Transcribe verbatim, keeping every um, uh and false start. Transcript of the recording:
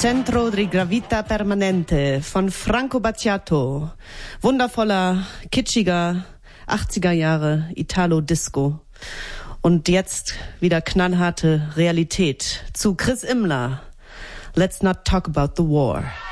Centro di Gravità Permanente von Franco Battiato. Wundervoller, kitschiger achtziger Jahre Italo-Disco. Und jetzt wieder knallharte Realität zu Chris Imler. Let's not talk about the war.